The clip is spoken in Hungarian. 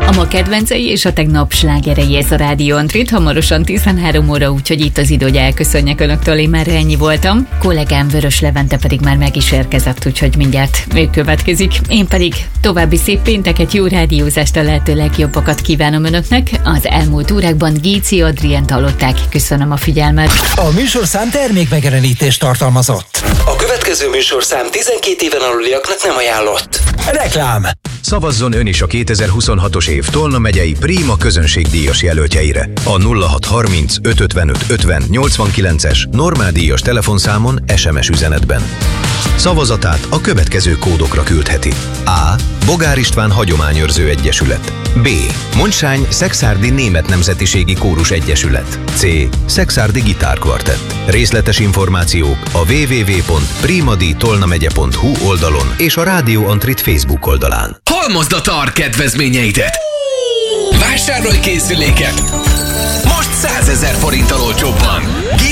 A ma kedvencei és a tegnap slágerei, ez a Rádió Antrit, hamarosan 13 óra, úgyhogy itt az idő, hogy elköszönjek önöktől, én már ennyi voltam. Kollégám Vörös Levente pedig már meg is érkezett, úgyhogy mindjárt ő következik. Én pedig további szép pénteket, jó rádiózást, a lehető legjobbakat kívánom önöknek. Az elmúlt órákban Géci Adrient hallották. Köszönöm a figyelmet. A műsorszám termékmegjelenítést tartalmazott. A következő műsorszám 12 éven aluliaknak nem ajánlott. Reklám. Szavazzon ön is a 2026-os év Tolna megyei Prima közönségdíjas jelöltjeire. A 0630 555 50 89-es normál díjas telefonszámon SMS üzenetben. Szavazatát a következő kódokra küldheti. A. Bogár István Hagyományőrző Egyesület. B. Mondsány Szekszárdi Német Nemzetiségi Kórus Egyesület. C. Szekszárdi Gitárkvartett. Részletes információk a www.primaditolnamegye.hu oldalon és a Rádió Antrit Facebook oldalán. Halmozd a TAR kedvezményeidet! Vásárolj készüléket! Most 100 000 forinttal olcsóbban!